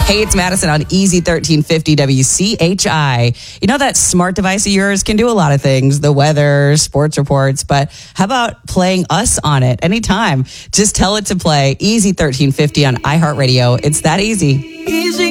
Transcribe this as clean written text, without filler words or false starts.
Hey, it's Madison on Easy 1350 WCHI. You know that smart device of yours can do a lot of things, the weather, sports reports, but how about playing us on it anytime? Just tell it to play Easy 1350 on iHeartRadio. It's that easy. Easy.